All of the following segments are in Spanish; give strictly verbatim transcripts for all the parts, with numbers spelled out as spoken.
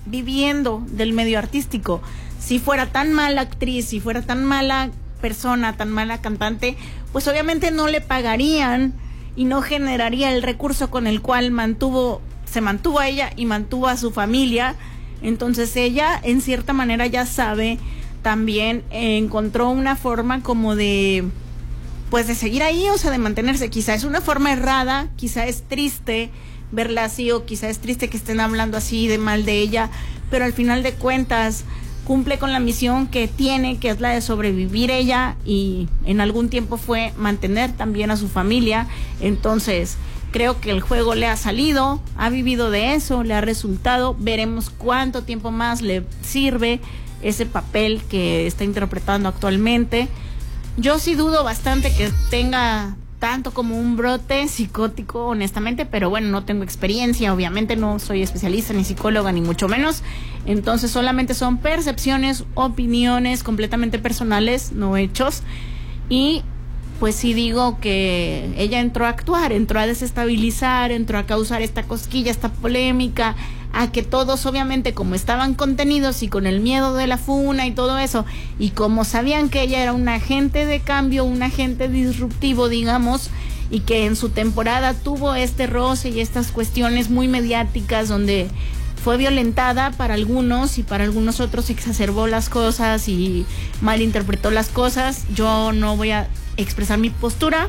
viviendo del medio artístico. Si fuera tan mala actriz, si fuera tan mala persona, tan mala cantante, pues obviamente no le pagarían y no generaría el recurso con el cual mantuvo, se mantuvo a ella y mantuvo a su familia. Entonces ella en cierta manera ya sabe, también eh, encontró una forma como de, pues de seguir ahí, o sea, de mantenerse. Quizá es una forma errada, quizá es triste verla así, o quizá es triste que estén hablando así de mal de ella, pero al final de cuentas cumple con la misión que tiene, que es la de sobrevivir ella, y en algún tiempo fue mantener también a su familia. Entonces creo que el juego le ha salido, ha vivido de eso, le ha resultado. Veremos cuánto tiempo más le sirve ese papel que está interpretando actualmente. Yo sí dudo bastante que tenga tanto como un brote psicótico, honestamente, pero bueno, no tengo experiencia, obviamente no soy especialista ni psicóloga ni mucho menos, entonces solamente son percepciones, opiniones completamente personales, no hechos. Y pues sí digo que ella entró a actuar, entró a desestabilizar, entró a causar esta cosquilla, esta polémica, a que todos obviamente, como estaban contenidos y con el miedo de la funa y todo eso, y como sabían que ella era un agente de cambio, un agente disruptivo, digamos, y que en su temporada tuvo este roce y estas cuestiones muy mediáticas donde fue violentada para algunos y para algunos otros exacerbó las cosas y malinterpretó las cosas. Yo no voy a expresar mi postura.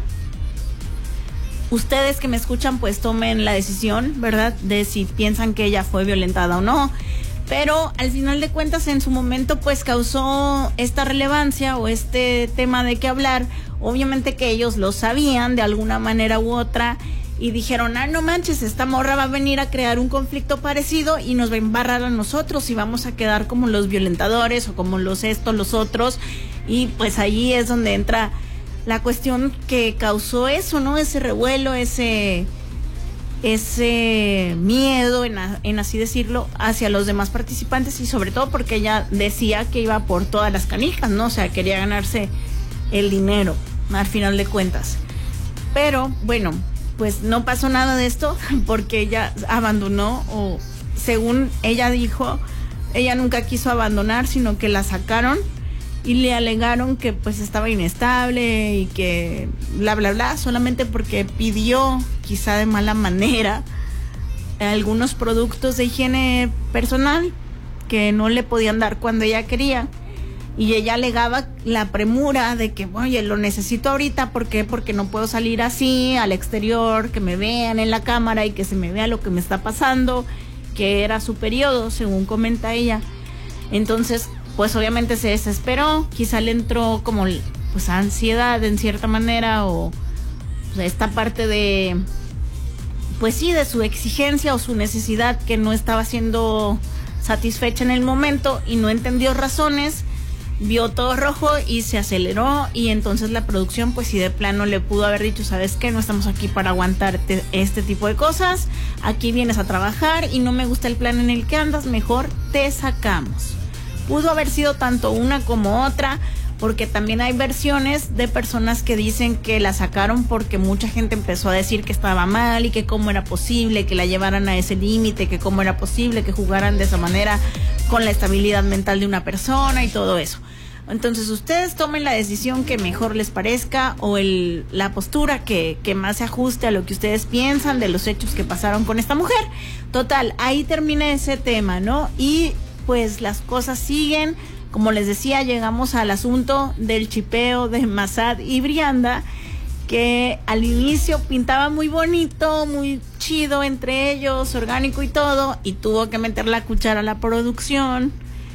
Ustedes que me escuchan pues tomen la decisión, ¿verdad?, de si piensan que ella fue violentada o no. Pero al final de cuentas en su momento pues causó esta relevancia o este tema de qué hablar. Obviamente que ellos lo sabían de alguna manera u otra y dijeron, ah, no manches, esta morra va a venir a crear un conflicto parecido y nos va a embarrar a nosotros y vamos a quedar como los violentadores o como los estos, los otros. Y pues ahí es donde entra la cuestión que causó eso, ¿no? Ese revuelo, ese ese miedo, en, a, en así decirlo, hacia los demás participantes, y sobre todo porque ella decía que iba por todas las canijas, ¿no? O sea, quería ganarse el dinero, al final de cuentas. Pero, bueno, pues no pasó nada de esto porque ella abandonó, o según ella dijo, ella nunca quiso abandonar, sino que la sacaron y le alegaron que pues estaba inestable y que bla bla bla, solamente porque pidió, quizá de mala manera, algunos productos de higiene personal que no le podían dar cuando ella quería, y ella alegaba la premura de que, oye, lo necesito ahorita, ¿por qué? Porque no puedo salir así al exterior, que me vean en la cámara y que se me vea lo que me está pasando, que era su periodo, según comenta ella. Entonces pues obviamente se desesperó, quizá le entró como pues ansiedad en cierta manera, o pues, esta parte de, pues sí, de su exigencia o su necesidad que no estaba siendo satisfecha en el momento y no entendió razones, vio todo rojo y se aceleró, y entonces la producción pues sí de plano le pudo haber dicho, ¿sabes qué? No estamos aquí para aguantarte este tipo de cosas, aquí vienes a trabajar y no me gusta el plan en el que andas, mejor te sacamos. Pudo haber sido tanto una como otra, porque también hay versiones de personas que dicen que la sacaron porque mucha gente empezó a decir que estaba mal y que cómo era posible que la llevaran a ese límite, que cómo era posible que jugaran de esa manera con la estabilidad mental de una persona y todo eso. Entonces ustedes tomen la decisión que mejor les parezca, o el, la postura que, que más se ajuste a lo que ustedes piensan de los hechos que pasaron con esta mujer. Total, ahí termina ese tema, ¿no? Y pues las cosas siguen. Como les decía, llegamos al asunto del chipeo de Massad y Brianda, que al inicio pintaba muy bonito, muy chido entre ellos, orgánico y todo, y tuvo que meter la cuchara a la producción,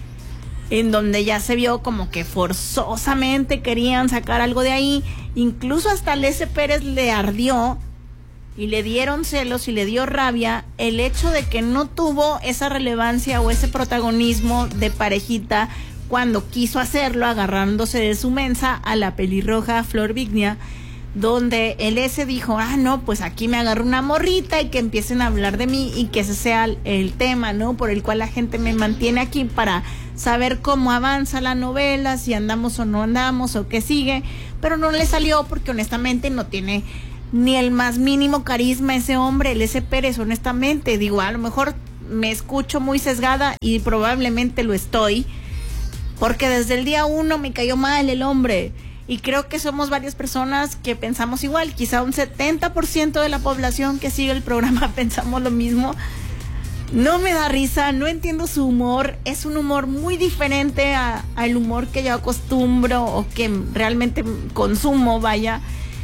en donde ya se vio como que forzosamente querían sacar algo de ahí. Incluso hasta Lece Pérez le ardió y le dieron celos y le dio rabia el hecho de que no tuvo esa relevancia o ese protagonismo de parejita cuando quiso hacerlo, agarrándose de su mensa a la pelirroja Flor Vignia, donde el ese dijo, ah, no, pues aquí me agarro una morrita y que empiecen a hablar de mí y que ese sea el, el tema, ¿no?, por el cual la gente me mantiene aquí para saber cómo avanza la novela, si andamos o no andamos o qué sigue. Pero no le salió porque honestamente no tiene ni el más mínimo carisma ese hombre, el ese Pérez, honestamente. Digo, a lo mejor me escucho muy sesgada y probablemente lo estoy, porque desde el día uno me cayó mal el hombre. Y creo que somos varias personas que pensamos igual. Quizá un setenta por ciento de la población que sigue el programa pensamos lo mismo. No me da risa, no entiendo su humor. Es un humor muy diferente a, al humor que yo acostumbro o que realmente consumo, vaya.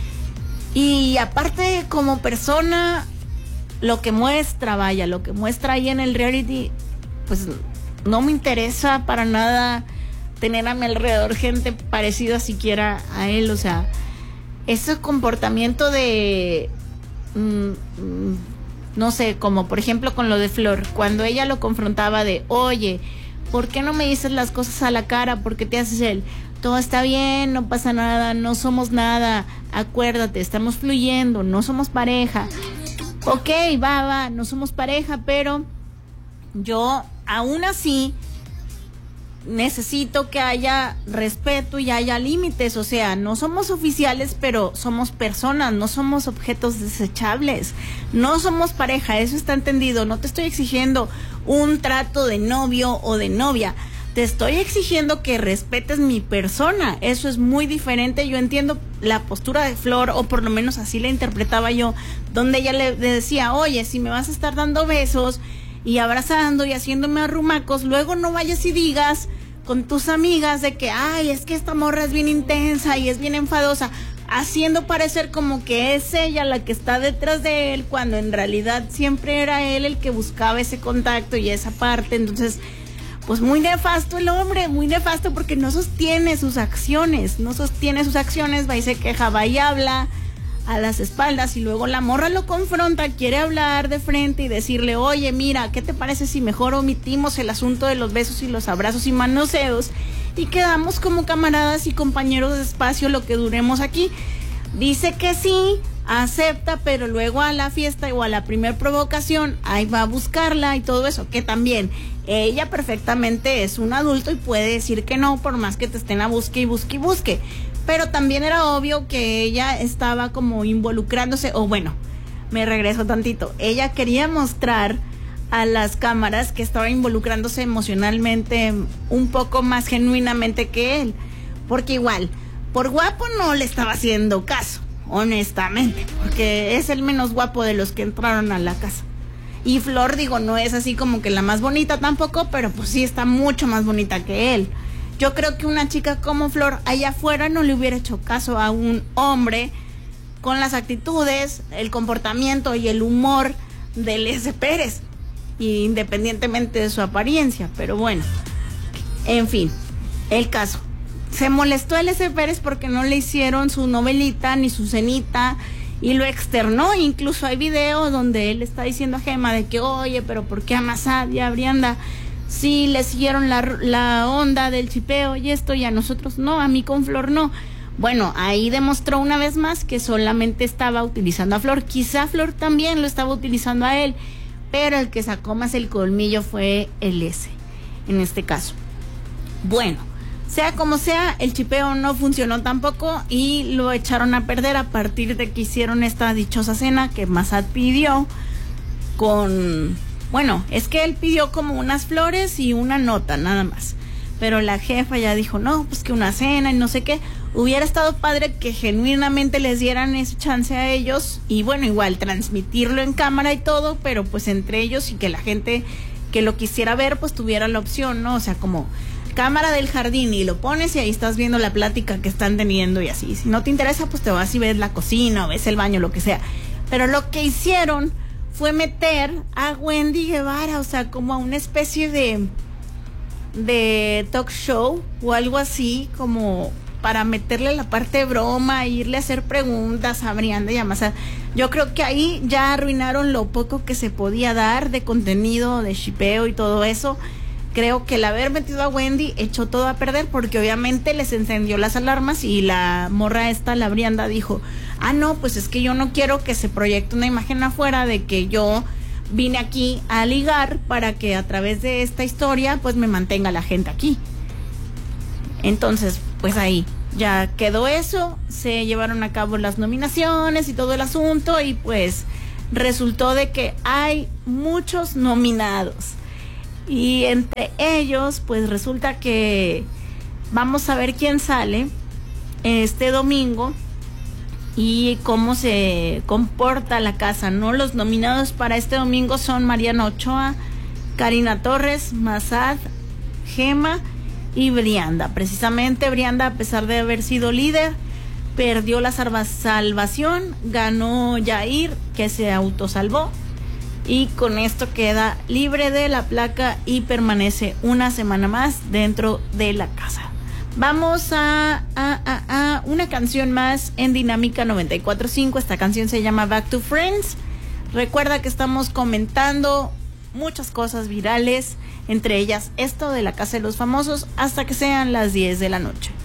Y aparte, como persona, lo que muestra, vaya, lo que muestra ahí en el reality, pues no me interesa para nada tener a mi alrededor gente parecida siquiera a él. O sea, ese comportamiento de mmm, mmm, no sé, como por ejemplo con lo de Flor, cuando ella lo confrontaba de, oye, ¿por qué no me dices las cosas a la cara? ¿Por qué te haces él? Todo está bien, no pasa nada, no somos nada, acuérdate, estamos fluyendo, no somos pareja. Ok, va, va, no somos pareja, pero yo aún así necesito que haya respeto y haya límites. O sea, no somos oficiales, pero somos personas, no somos objetos desechables, no somos pareja, eso está entendido. No te estoy exigiendo un trato de novio o de novia, te estoy exigiendo que respetes mi persona. Eso es muy diferente. Yo entiendo la postura de Flor, o por lo menos así la interpretaba yo, donde ella le, le decía, oye, si me vas a estar dando besos y abrazando y haciéndome arrumacos, luego no vayas y digas con tus amigas de que, ay, es que esta morra es bien intensa y es bien enfadosa, haciendo parecer como que es ella la que está detrás de él, cuando en realidad siempre era él el que buscaba ese contacto y esa parte. Entonces, pues muy nefasto el hombre, muy nefasto, porque no sostiene sus acciones, no sostiene sus acciones, va y se queja, va y habla a las espaldas, y luego la morra lo confronta, quiere hablar de frente y decirle, oye, mira, ¿qué te parece si mejor omitimos el asunto de los besos y los abrazos y manoseos y quedamos como camaradas y compañeros de espacio lo que duremos aquí? Dice que sí, acepta, pero luego a la fiesta o a la primer provocación, ahí va a buscarla y todo eso, que también ella perfectamente es un adulto y puede decir que no, por más que te estén a busque y busque y busque. Pero también era obvio que ella estaba como involucrándose, o bueno, me regreso tantito, ella quería mostrar a las cámaras que estaba involucrándose emocionalmente un poco más genuinamente que él, porque igual, por guapo no le estaba haciendo caso, honestamente, porque es el menos guapo de los que entraron a la casa. Y Flor, digo, no es así como que la más bonita tampoco, pero pues sí está mucho más bonita que él. Yo creo que una chica como Flor allá afuera no le hubiera hecho caso a un hombre con las actitudes, el comportamiento y el humor de L. Pérez, independientemente de su apariencia. Pero bueno, en fin, el caso. Se molestó L. Pérez porque no le hicieron su novelita ni su cenita y lo externó. Incluso hay videos donde él está diciendo a Gema de que, oye, pero ¿por qué a Masad y a Brianda sí le siguieron la, la onda del chipeo y esto, y a nosotros no, a mí con Flor no? Bueno, ahí demostró una vez más que solamente estaba utilizando a Flor. Quizá Flor también lo estaba utilizando a él, pero el que sacó más el colmillo fue el S, en este caso. Bueno, sea como sea, el chipeo no funcionó tampoco y lo echaron a perder a partir de que hicieron esta dichosa cena que Masad pidió con... Bueno, es que él pidió como unas flores y una nota, nada más. Pero la jefa ya dijo, no, pues que una cena y no sé qué. Hubiera estado padre que genuinamente les dieran ese chance a ellos. Y bueno, igual transmitirlo en cámara y todo, pero pues entre ellos, y que la gente que lo quisiera ver, pues tuviera la opción, ¿no? O sea, como cámara del jardín y lo pones y ahí estás viendo la plática que están teniendo y así. Si no te interesa, pues te vas y ves la cocina o ves el baño, lo que sea. Pero lo que hicieron fue meter a Wendy Guevara, o sea, como a una especie de de talk show o algo así, como para meterle la parte de broma e irle a hacer preguntas a Brianda y a Masad. Yo creo que ahí ya arruinaron lo poco que se podía dar de contenido, de shipeo y todo eso. Creo que el haber metido a Wendy echó todo a perder, porque obviamente les encendió las alarmas y la morra esta, la Brianda, dijo, ah, no, pues es que yo no quiero que se proyecte una imagen afuera de que yo vine aquí a ligar para que a través de esta historia pues me mantenga la gente aquí. Entonces, pues ahí ya quedó eso, se llevaron a cabo las nominaciones y todo el asunto, y pues resultó de que hay muchos nominados. Y entre ellos, pues resulta que vamos a ver quién sale este domingo y cómo se comporta la casa, ¿no? Los nominados para este domingo son Mariana Ochoa, Karina Torres, Mazad, Gema y Brianda. Precisamente Brianda, a pesar de haber sido líder, perdió la salvación, ganó Yair, que se autosalvó, y con esto queda libre de la placa y permanece una semana más dentro de la casa. Vamos a, a, a, a una canción más en Dinámica noventa y cuatro punto cinco. Esta canción se llama Back to Friends. Recuerda que estamos comentando muchas cosas virales, entre ellas esto de la Casa de los Famosos, hasta que sean las diez de la noche.